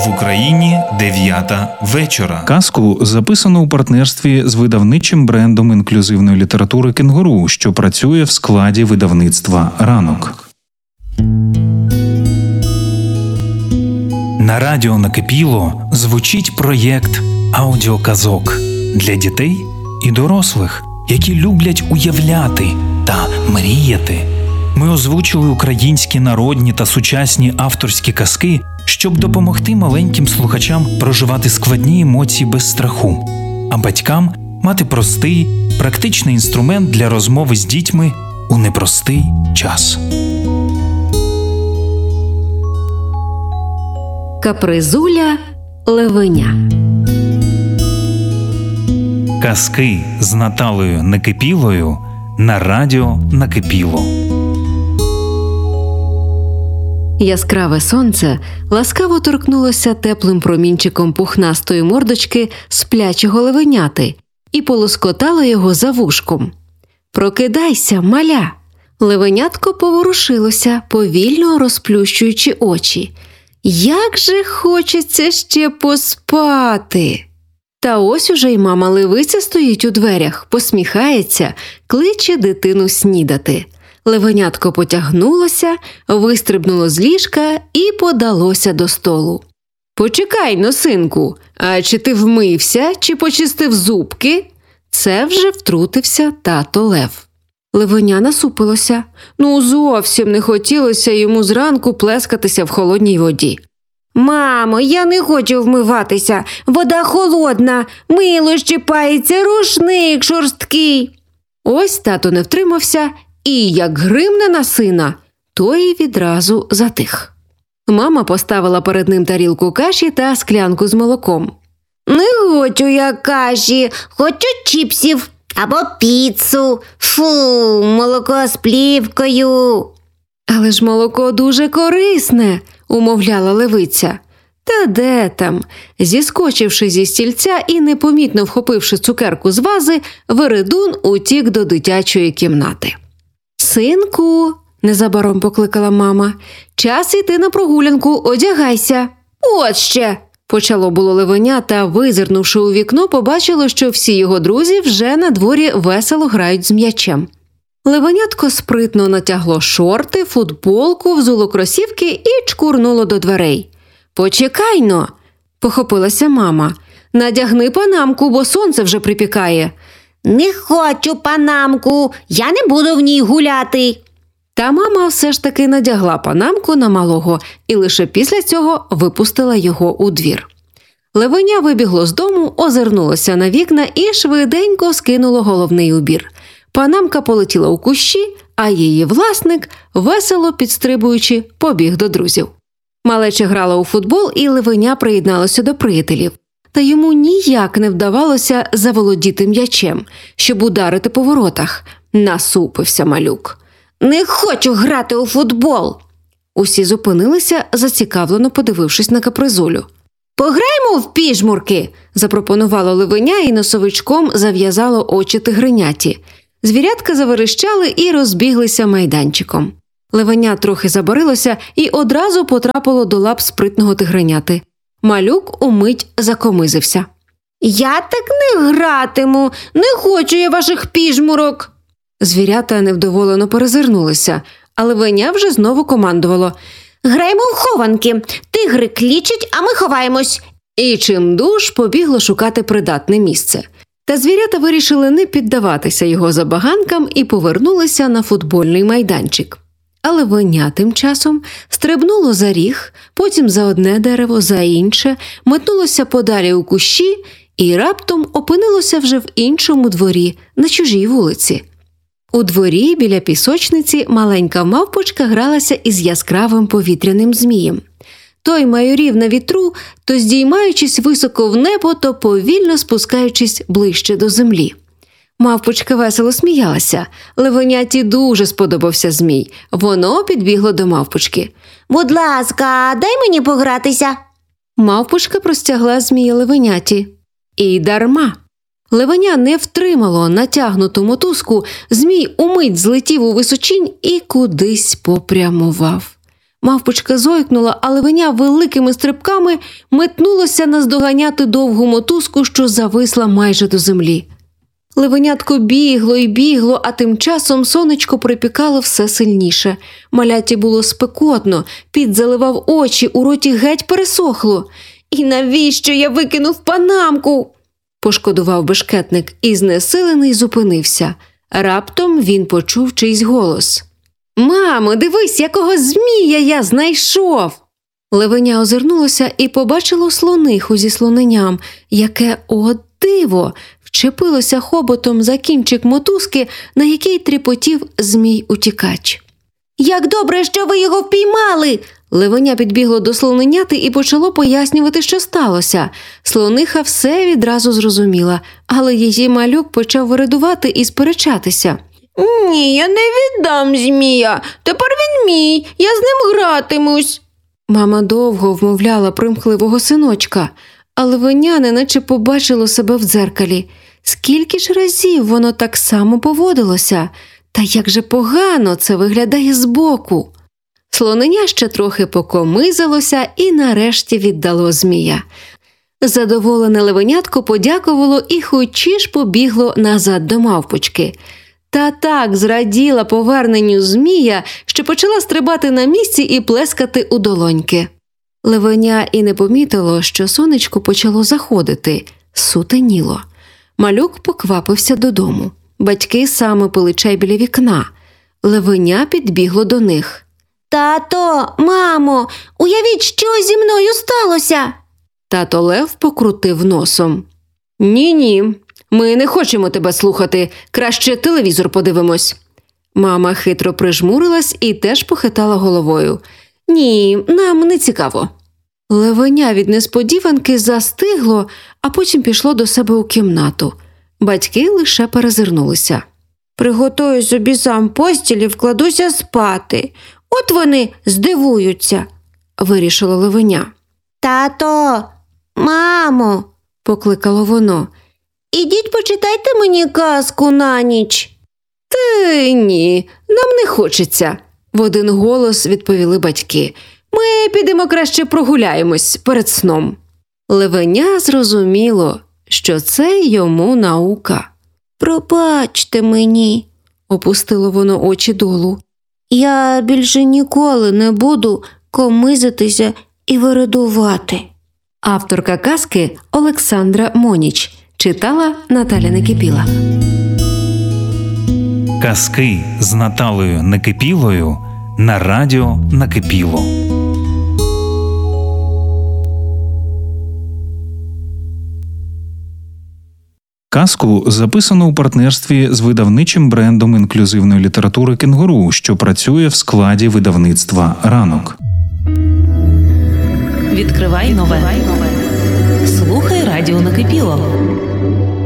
В Україні 9 вечора. Казку записано у партнерстві з видавничим брендом інклюзивної літератури «Кенгуру», що працює в складі видавництва «Ранок». На радіо «Накипіло» звучить проєкт аудіоказок для дітей і дорослих, які люблять уявляти та мріяти. Ми озвучили українські народні та сучасні авторські казки, щоб допомогти маленьким слухачам проживати складні емоції без страху, а батькам мати простий, практичний інструмент для розмови з дітьми у непростий час. Капризуля Левеня. Казки з Наталею Накипілою на радіо «Накипіло». Яскраве сонце ласкаво торкнулося теплим промінчиком пухнастої мордочки сплячого левеняти і полоскотало його за вушком. «Прокидайся, маля!» Левенятко поворушилося, повільно розплющуючи очі. «Як же хочеться ще поспати!» Та ось уже й мама левиця стоїть у дверях, посміхається, кличе дитину снідати. Левенятко потягнулося, вистрибнуло з ліжка і подалося до столу. «Почекай-но, синку, а чи ти вмився, чи почистив зубки?» Це вже втрутився тато Лев. Левеня насупилося. Зовсім не хотілося йому зранку плескатися в холодній воді. «Мамо, я не хочу вмиватися, вода холодна, мило щипається, рушник шорсткий». Ось тато не втримався і, як гримне на сина, той відразу затих. Мама поставила перед ним тарілку каші та склянку з молоком. «Не хочу я каші, хочу чіпсів або піцу. Фу, молоко з плівкою». «Але ж молоко дуже корисне», – умовляла левиця. Та де там? Зіскочивши зі стільця і непомітно вхопивши цукерку з вази, Вередун утік до дитячої кімнати. «Синку», – незабаром покликала мама, – «час іти на прогулянку, одягайся». «От ще!» – почало було левеня, та, визирнувши у вікно, побачило, що всі його друзі вже на дворі весело грають з м'ячем. Левенятко спритно натягло шорти, футболку, взуло кросівки і чкурнуло до дверей. «Почекай-но!» – похопилася мама. «Надягни панамку, бо сонце вже припікає». «Не хочу панамку, я не буду в ній гуляти». Та мама все ж таки надягла панамку на малого і лише після цього випустила його у двір. Левеня вибігло з дому, озирнулося на вікна і швиденько скинуло головний убір. Панамка полетіла у кущі, а її власник, весело підстрибуючи, побіг до друзів. Малеча грала у футбол, і левеня приєдналося до приятелів. Та йому ніяк не вдавалося заволодіти м'ячем, щоб ударити по воротах. Насупився малюк. «Не хочу грати у футбол!» Усі зупинилися, зацікавлено подивившись на Капризулю. «Пограємо в піжмурки!» – запропонувало левеня і носовичком зав'язало очі тигреняті. Звірятка заверещали і розбіглися майданчиком. Левеня трохи забарилося і одразу потрапило до лап спритного тигреняти. Малюк умить закомизився. «Я так не гратиму, не хочу я ваших піжмурок!» Звірята невдоволено перезирнулися, а левеня вже знову командувало. «Граємо в хованки, тигри клічуть, а ми ховаємось!» І чимдуж побігло шукати придатне місце. Та звірята вирішили не піддаватися його забаганкам і повернулися на футбольний майданчик. А левеня тим часом стрибнуло за ріг, потім за одне дерево, за інше, метнулося подалі у кущі і раптом опинилося вже в іншому дворі, на чужій вулиці. У дворі біля пісочниці маленька мавпочка гралася із яскравим повітряним змієм. Той майорів на вітру, то здіймаючись високо в небо, то повільно спускаючись ближче до землі. Мавпочка весело сміялася. Левеняті дуже сподобався змій. Воно підбігло до мавпочки. «Будь ласка, дай мені погратися!» Мавпочка простягла змія левеняті. І дарма. Левеня не втримало натягнуту мотузку, змій умить злетів у височінь і кудись попрямував. Мавпочка зойкнула, а левеня великими стрибками метнулося наздоганяти довгу мотузку, що зависла майже до землі. Левенятко бігло і бігло, а тим часом сонечко припікало все сильніше. Маляті було спекотно, піт заливав очі, у роті геть пересохло. «І навіщо я викинув панамку?» – пошкодував бешкетник і знесилений зупинився. Раптом він почув чийсь голос. «Мамо, дивись, якого змія я знайшов!» Левеня озирнулося і побачило слониху зі слоненям, яке, о диво, вчепилося хоботом за кінчик мотузки, на який тріпотів змій-утікач. «Як добре, що ви його впіймали!» Левеня підбігло до слоненяти і почало пояснювати, що сталося. Слониха все відразу зрозуміла, але її малюк почав виридувати і сперечатися. «Ні, я не віддам змія. Тепер він мій. Я з ним гратимусь». Мама довго вмовляла примхливого синочка, а левеня неначе побачило себе в дзеркалі. Скільки ж разів воно так само поводилося? Та як же погано це виглядає збоку. Слоненя ще трохи покомизилося і нарешті віддало змія. Задоволене левенятко подякувало і хочі ж побігло назад до мавпочки. Та так зраділа поверненню змія, що почала стрибати на місці і плескати у долоньки. Левеня і не помітило, що сонечко почало заходити, сутеніло. Малюк поквапився додому. Батьки саме пили чай біля вікна. Левеня підбігло до них. «Тато, мамо, уявіть, що зі мною сталося!» Тато Лев покрутив носом. «Ні-ні, ми не хочемо тебе слухати, краще телевізор подивимось». Мама хитро прижмурилась і теж похитала головою. «Ні, нам не цікаво». Левеня від несподіванки застигло, а потім пішло до себе у кімнату. Батьки лише перезирнулися. «Приготую собі сам постіль і вкладуся спати. От вони здивуються», – вирішило левеня. «Тато, мамо», – покликало воно, – «ідіть почитайте мені казку на ніч». «Та ні, нам не хочеться», – в один голос відповіли батьки. «Ми підемо краще прогуляємось перед сном». Левеня зрозуміло, що це йому наука. «Пробачте мені», – опустило воно очі долу. «Я більше ніколи не буду комизитися і виридувати». Авторка казки Олександра Моніч. Читала Наталя Некипіла. Казки з Наталею Некипілою на радіо Накипіло. Казку записано у партнерстві з видавничим брендом інклюзивної літератури «Кенгуру», що працює в складі видавництва «Ранок». Відкривай нове. Слухай радіо Накипіло.